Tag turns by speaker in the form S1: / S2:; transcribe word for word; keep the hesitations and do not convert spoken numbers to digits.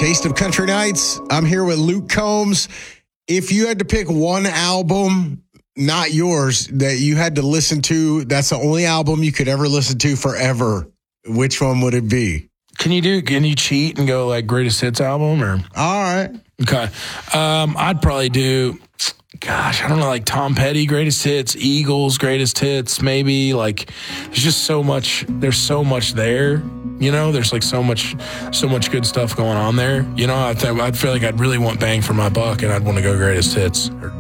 S1: Taste of Country Nights. I'm here with Luke Combs. If you had to pick one album, not yours, that you had to listen to, that's the only album you could ever listen to forever, which one would it be?
S2: Can you do, can you cheat and go like greatest hits album or?
S1: All right.
S2: Okay. Um, I'd probably do, gosh, I don't know, like Tom Petty, greatest hits, Eagles, greatest hits, maybe. Like, there's just so much, there's so much there, you know? There's like so much, so much good stuff going on there. You know, I th- I'd feel like I'd really want bang for my buck and I'd want to go greatest hits or